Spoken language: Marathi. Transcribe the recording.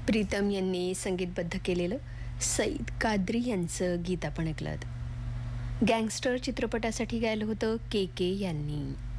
प्रीतम यांनी संगीतबद्ध केलेलं सईद कादरी यांचं गीत आपण ऐकलं. गँगस्टर चित्रपटासाठी गायलं होतं के के यांनी.